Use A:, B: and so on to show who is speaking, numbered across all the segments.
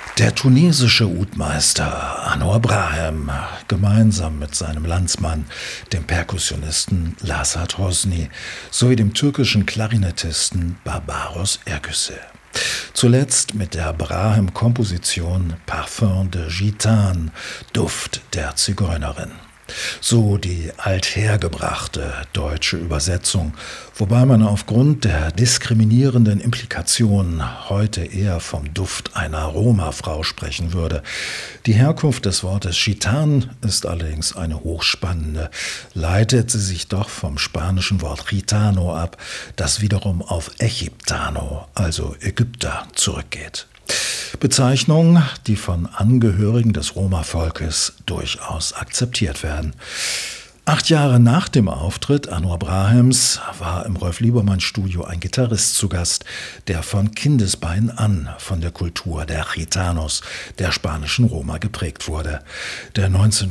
A: Der tunesische Udmeister Anouar Brahem, gemeinsam mit seinem Landsmann, dem Perkussionisten Lasat Hosni, sowie dem türkischen Klarinettisten Barbaros Ergüsse. Zuletzt mit der Brahem-Komposition Parfum de Gitane, Duft der Zigeunerin. So die althergebrachte deutsche Übersetzung, wobei man aufgrund der diskriminierenden Implikationen heute eher vom Duft einer Roma-Frau sprechen würde. Die Herkunft des Wortes Gitane ist allerdings eine hochspannende, leitet sie sich doch vom spanischen Wort Gitano ab, das wiederum auf Egiptano, also Ägypter, zurückgeht. Bezeichnungen, die von Angehörigen des Roma-Volkes durchaus akzeptiert werden. 8 Jahre nach dem Auftritt Anouar Brahems war im Rolf-Liebermann-Studio ein Gitarrist zu Gast, der von Kindesbeinen an von der Kultur der Gitanos, der spanischen Roma, geprägt wurde. Der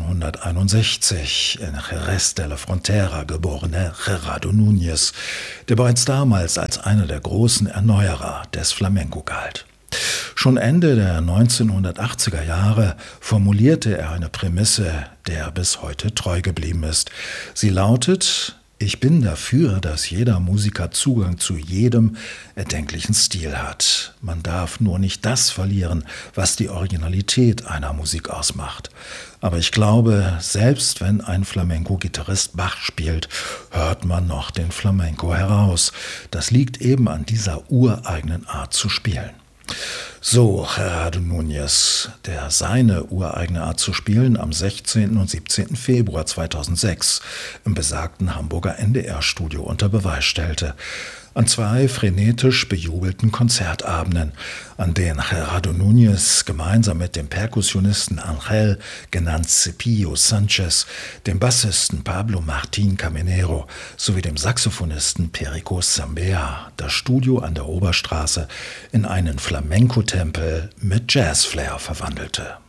A: 1961 in Jerez de la Frontera geborene Gerardo Núñez, der bereits damals als einer der großen Erneuerer des Flamenco galt. Schon Ende der 1980er Jahre formulierte er eine Prämisse, der er bis heute treu geblieben ist. Sie lautet: Ich bin dafür, dass jeder Musiker Zugang zu jedem erdenklichen Stil hat. Man darf nur nicht das verlieren, was die Originalität einer Musik ausmacht. Aber ich glaube, selbst wenn ein Flamenco-Gitarrist Bach spielt, hört man noch den Flamenco heraus. Das liegt eben an dieser ureigenen Art zu spielen. So Gerardo Núñez, der seine ureigene Art zu spielen am 16. und 17. Februar 2006 im besagten Hamburger NDR-Studio unter Beweis stellte. An 2 frenetisch bejubelten Konzertabenden, an denen Gerardo Núñez gemeinsam mit dem Perkussionisten Ángel, genannt Cepillo Sánchez, dem Bassisten Pablo Martín Caminero sowie dem Saxophonisten Perico Zambea das Studio an der Oberstraße in einen Flamenco-Tempel mit Jazzflair verwandelte.